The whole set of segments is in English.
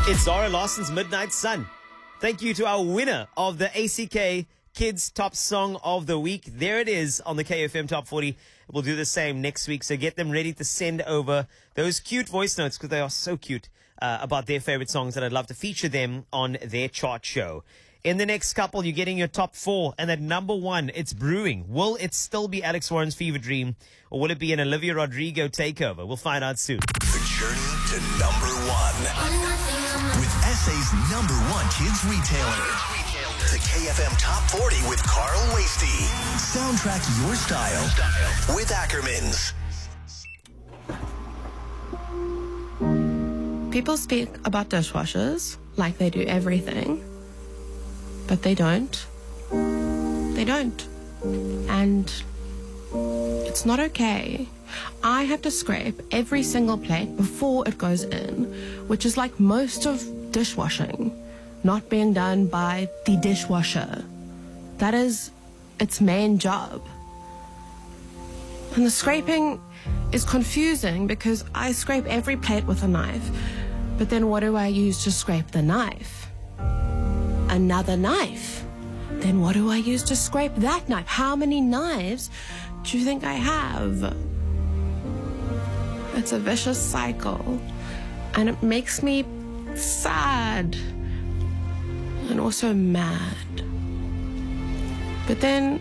It's Zara Larson's Midnight Sun. Thank you to our winner of the ACK Kids Top Song of the Week. There it is on the KFM Top 40. We'll do the same next week, so get them ready to send over those cute voice notes, because they are so cute, about their favorite songs, and I'd love to feature them on their chart show. In the next couple, you're getting your top 4, and at number 1, it's brewing. Will it still be Alex Warren's Fever Dream, or will it be an Olivia Rodrigo takeover? We'll find out soon. The journey to number 1 with SA's number 1 kids retailer. The KFM Top 40 with Carl Wasty. Soundtrack your style with Ackermans. People speak about dishwashers like they do everything, but they don't. They don't. And it's not okay. I have to scrape every single plate before it goes in, which is like most of dishwashing not being done by the dishwasher. That is its main job. And the scraping is confusing because I scrape every plate with a knife, but then what do I use to scrape the knife? Another knife. Then what do I use to scrape that knife? How many knives do you think I have? It's a vicious cycle, and it makes me sad and also mad. But then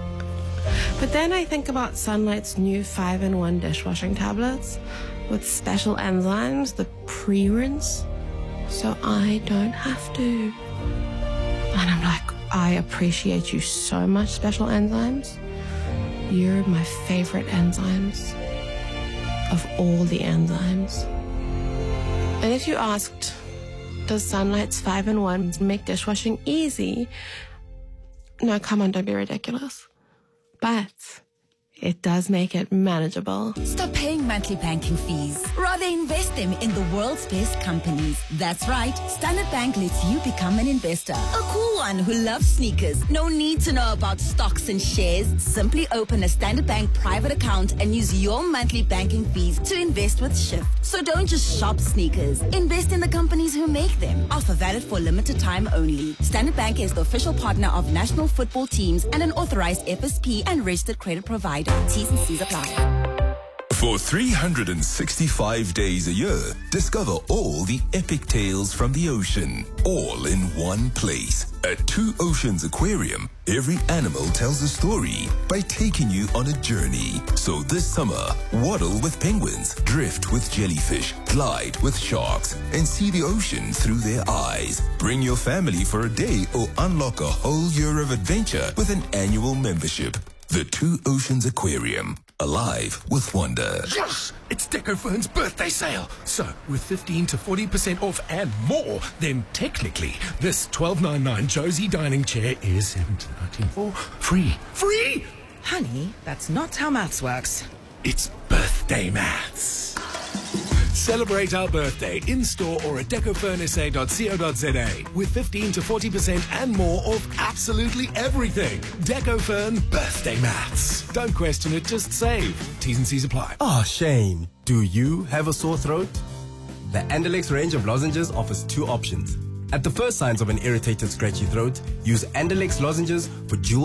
I think about Sunlight's new 5-in-1 dishwashing tablets with special enzymes that pre-rinse, so I don't have to. And I'm like, I appreciate you so much, Special Enzymes. You're my favorite enzymes of all the enzymes. And if you asked, does Sunlight's 5-in-1 make dishwashing easy? No, come on, don't be ridiculous. But it does make it manageable. Stop paying monthly banking fees. Rather invest them in the world's best companies. That's right. Standard Bank lets you become an investor. A cool one who loves sneakers. No need to know about stocks and shares. Simply open a Standard Bank private account and use your monthly banking fees to invest with Shift. So don't just shop sneakers. Invest in the companies who make them. Offer valid for limited time only. Standard Bank is the official partner of national football teams and an authorized FSP and registered credit provider. T's and C's apply. For 365 days a year, discover all the epic tales from the ocean, all in one place. At Two Oceans Aquarium, every animal tells a story by taking you on a journey. So this summer, waddle with penguins, drift with jellyfish, glide with sharks, and see the ocean through their eyes. Bring your family for a day or unlock a whole year of adventure with an annual membership. The Two Oceans Aquarium. Alive with wonder. Yes! It's Decofern's birthday sale. So, with 15 to 40% off and more, then technically, this $12.99 Josie dining chair is $17.19 for free. Free! Honey, that's not how maths works. It's birthday maths. Celebrate our birthday in-store or at decofernsa.co.za with 15 to 40% and more off absolutely everything. Decofern birthday maths. Don't question it, just save. T's and C's apply. Oh, Shane, do you have a sore throat? The Andalex range of lozenges offers 2 options. At the first signs of an irritated, scratchy throat, use Andalex lozenges for dual